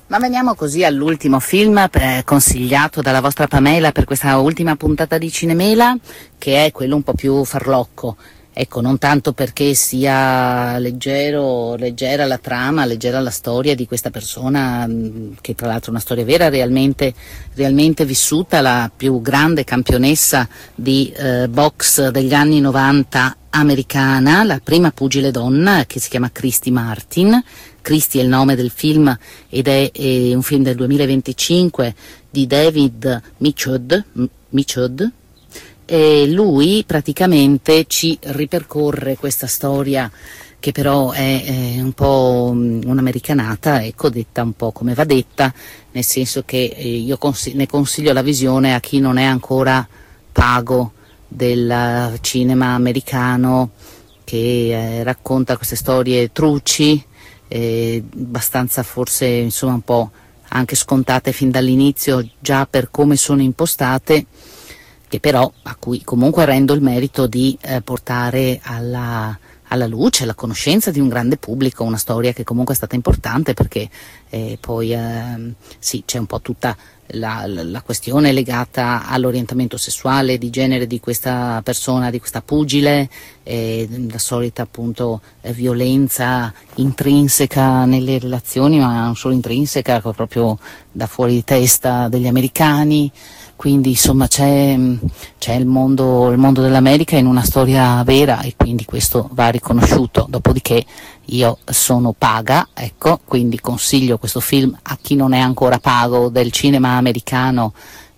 Ma veniamo così all'ultimo film consigliato dalla vostra Pamela per questa ultima puntata di Cinemela, che è quello un po' più farlocco. Ecco, non tanto perché sia leggera la trama, leggera la storia di questa persona, che tra l'altro è una storia vera, realmente vissuta, la più grande campionessa di box degli anni 90 americana, la prima pugile donna, che si chiama Christy Martin. Christy è il nome del film ed è un film del 2025 di David Michaud. E lui praticamente ci ripercorre questa storia che però è un po' un'americanata, ecco, detta un po' come va detta, nel senso che io ne consiglio la visione a chi non è ancora pago del cinema americano, che racconta queste storie truci, abbastanza forse insomma un po' anche scontate fin dall'inizio già per come sono impostate, che però a cui comunque rendo il merito di portare alla luce, alla conoscenza di un grande pubblico, una storia che comunque è stata importante perché poi sì, c'è un po' tutta la questione legata all'orientamento sessuale, di genere di questa persona, di questa pugile, la solita appunto violenza intrinseca nelle relazioni, ma non solo intrinseca, proprio da fuori di testa degli americani. Quindi insomma c'è il mondo dell'America in una storia vera e quindi questo va riconosciuto. Dopodiché io sono paga, ecco, quindi consiglio questo film a chi non è ancora pago del cinema americano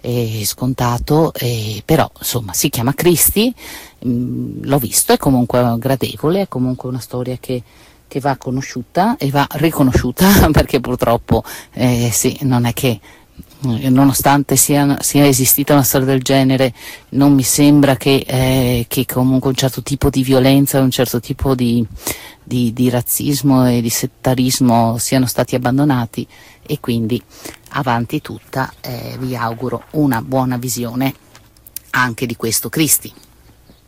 scontato, però insomma si chiama Christy, l'ho visto, è comunque gradevole, è comunque una storia che va conosciuta e va riconosciuta perché purtroppo sì, non è che nonostante sia esistita una storia del genere, non mi sembra che comunque un certo tipo di violenza, un certo tipo di razzismo e di settarismo siano stati abbandonati, e quindi avanti tutta vi auguro una buona visione anche di questo Christy.